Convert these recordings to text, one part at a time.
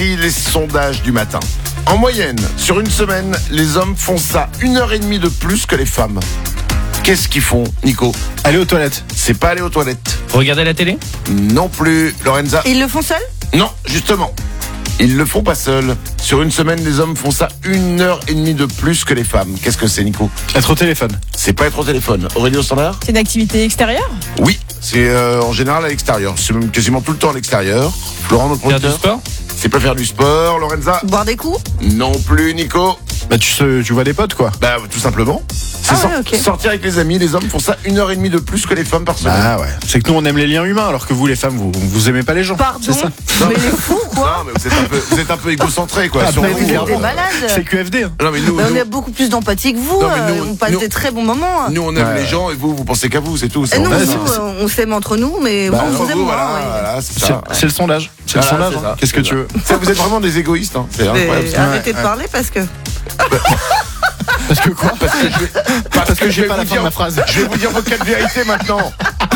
Voici les sondages du matin. En moyenne, sur une semaine, les hommes font ça 1h30 de plus que les femmes. Qu'est-ce qu'ils font, Nico? Aller aux toilettes. C'est pas aller aux toilettes. Regardez la télé? Non plus, Lorenza. Ils le font seuls? Non, justement. Ils le font pas seuls. Sur une semaine, les hommes font ça 1h30 de plus que les femmes. Qu'est-ce que c'est, Nico? Être au téléphone. C'est pas être au téléphone. Aurélie au standard? C'est une activité extérieure? Oui, c'est en général à l'extérieur. C'est même quasiment tout le temps à l'extérieur. Florent, notre Faire du producteur? sport? C'est pas faire du sport. Lorenza? Boire des coups? Non plus, Nico. Bah tu vois des potes quoi. Bah tout simplement. C'est Ah ouais, ok. sortir avec les amis. Les hommes font ça 1h30 de plus que les femmes par semaine. Ah ouais. C'est que nous on aime les liens humains alors que vous les femmes vous aimez pas les gens. Pardon? C'est ça. Mais les fous, quoi? Non, mais vous êtes un peu égocentré, quoi. Ah, sur mais vous. oui, Vous êtes clairement. des malades. C'est QFD. Hein. Non, mais nous, Mais on a beaucoup plus d'empathie que vous. Non, mais nous, on passe nous- des très bons moments. nous, on aime Ouais. les gens et vous pensez qu'à vous, c'est tout. Et nous, on aime. on s'aime entre nous, mais Bah, vous, Entre vous aimez vous, moins. voilà, ouais. voilà, c'est C'est ça. c'est le sondage. C'est le Voilà, sondage. c'est hein. ça, Qu'est-ce que c'est tu veux? Ça, vous êtes vraiment des égoïstes, hein. C'est incroyable. Mais arrêtez de parler parce que. Parce que quoi? Parce que je j'ai vais pas la vous fin de dire, ma phrase. je vais vous dire vos quatre vérités maintenant.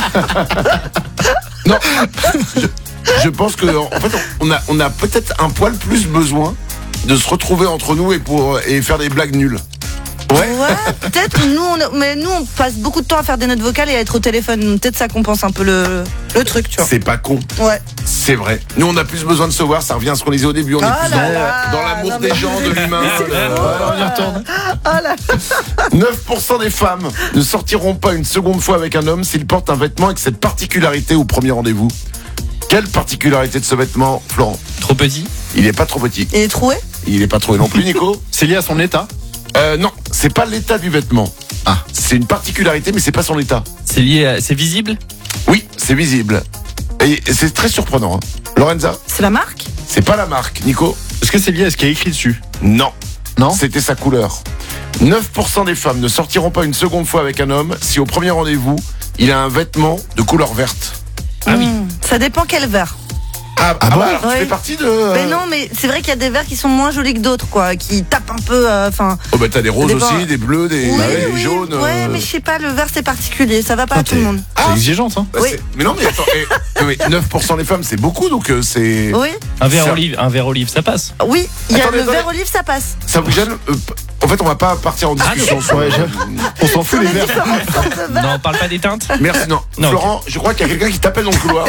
Non, je pense que en fait, on a peut-être un poil plus besoin de se retrouver entre nous et faire des blagues nulles. Ouais, peut-être. Mais nous, on passe beaucoup de temps à faire des notes vocales et à être au téléphone. Peut-être ça compense un peu le truc, tu vois. C'est pas con. Ouais. C'est vrai. Nous, on a plus besoin de se voir. Ça revient à ce qu'on disait au début. On est Ah plus là là, dans l'amour non, mais- des gens, de l'humain. On y retourne. Ah là. 9% des femmes ne sortiront pas une seconde fois avec un homme s'il porte un vêtement avec cette particularité au premier rendez-vous. Quelle particularité de ce vêtement, Florent? Trop petit? Il est pas trop petit. Il est troué? Il est pas trop non plus, Nico. C'est lié à son état. Non, c'est pas l'état du vêtement. Ah. C'est une particularité, mais c'est pas son état. C'est lié à... C'est visible? Oui, c'est visible. Et c'est très surprenant. Hein. Lorenza, C'est la marque? c'est pas la marque. Nico? Est-ce que c'est lié à ce qui est écrit dessus? Non. Non. C'était sa couleur. 9% des femmes ne sortiront pas une seconde fois avec un homme si au premier rendez-vous, il a un vêtement de couleur verte. Ah oui. Ça dépend quel verre. Ah bon bah alors tu Ouais. fais partie de... Mais non, mais c'est vrai qu'il y a des verres qui sont moins jolis que d'autres, quoi. Qui tapent un peu. Enfin. Oh bah t'as des roses Ça dépend. aussi, des bleus, des, des jaunes. Ouais, mais je sais pas, le verre c'est particulier. Ça va pas à tout t'es- le monde. C'est exigeante hein. Bah, Oui. mais non mais attends, mais 9% des femmes c'est beaucoup donc c'est... Oui, Un verre Ça- olive, ça passe. oui. Il y a Attendez, le attendez. verre olive, ça passe. Ça vous gêne En fait on va pas partir en discussion sur... Ouais, on s'en fout les Les verres. différentes sortes de verres. Non, on parle pas des teintes? Merci, non. Non, Florent, je crois qu'il y a quelqu'un qui t'appelle dans le couloir.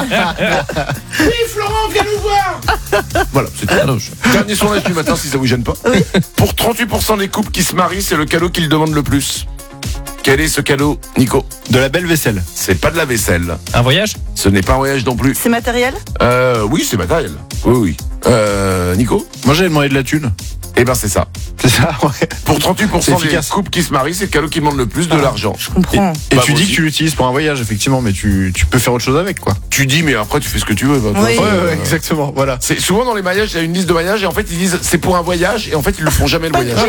Oui, Florent, viens nous voir. Voilà, c'est tout. Dernier sondage du matin, si ça vous gêne pas. Oui. Pour 38% des couples qui se marient, c'est le cadeau qu'ils demandent le plus. Quel est ce cadeau, Nico? De la belle vaisselle. C'est pas de la vaisselle. Un voyage? Ce n'est pas un voyage non plus. C'est matériel? Oui, c'est matériel. Oui. Nico? Moi j'avais demandé de la thune. Eh ben, c'est ça. C'est ça, ouais. Pour 38% C'est des efficace. couples qui se marient, c'est le cadeau qui demande le plus de l'argent. Je comprends. Et Bah, tu moi dis aussi. que tu l'utilises pour un voyage, effectivement, mais tu peux faire autre chose avec, quoi. Tu dis, mais après, tu fais ce que tu veux. Bah, toi, Oui. Ouais, exactement, voilà. C'est souvent dans les mariages, il y a une liste de mariages et en fait ils disent c'est pour un voyage et en fait ils le font jamais le voyage.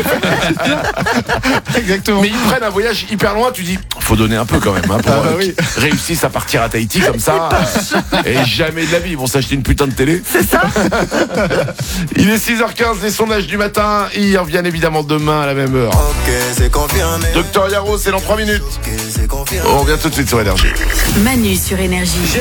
Exactement. Mais ils prennent un voyage hyper loin, tu dis faut donner un peu quand même hein, pour Ah bah oui. réussissent à partir à Tahiti comme ça et jamais de la vie ils vont s'acheter une putain de télé. C'est ça? Il est 6h15, les sondages du matin, ils reviennent évidemment demain à la même heure. Ok, c'est confirmé. Docteur Yaro, c'est dans 3 minutes. Ok, c'est confirmé. On revient tout de suite sur Énergie. Manu sur Énergie.